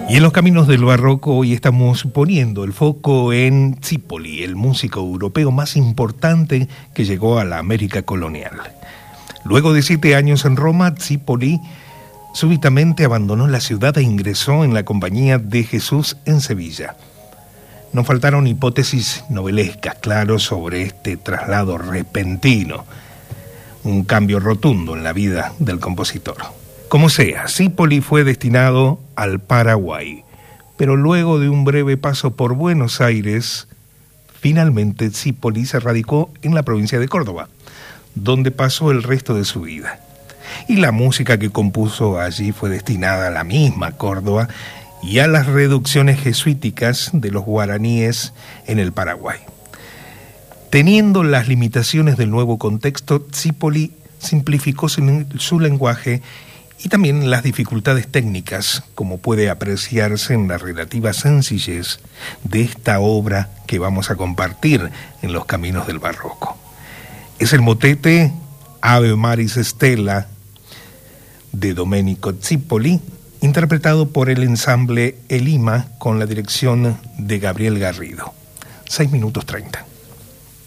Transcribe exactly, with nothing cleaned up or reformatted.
Y en los caminos del barroco hoy estamos poniendo el foco en Zipoli, el músico europeo más importante que llegó a la América colonial. Luego de siete años en Roma, Zipoli súbitamente abandonó la ciudad e ingresó en la Compañía de Jesús en Sevilla. No faltaron hipótesis novelescas, claro, sobre este traslado repentino, un cambio rotundo en la vida del compositor. Como sea, Zipoli fue destinado al Paraguay, pero luego de un breve paso por Buenos Aires, finalmente Zipoli se radicó en la provincia de Córdoba, donde pasó el resto de su vida. Y la música que compuso allí fue destinada a la misma Córdoba y a las reducciones jesuíticas de los guaraníes en el Paraguay. Teniendo las limitaciones del nuevo contexto, Zipoli simplificó su, su lenguaje y también las dificultades técnicas, como puede apreciarse en la relativa sencillez de esta obra que vamos a compartir en los caminos del barroco. Es el motete Ave Maris Stella de Domenico Zipoli, interpretado por el ensamble Elima con la dirección de Gabriel Garrido. seis minutos treinta.